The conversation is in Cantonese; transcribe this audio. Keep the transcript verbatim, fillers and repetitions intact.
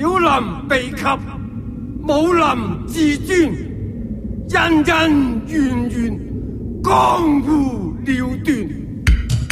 小林被及，武林至尊，恩恩怨怨，江湖了斷。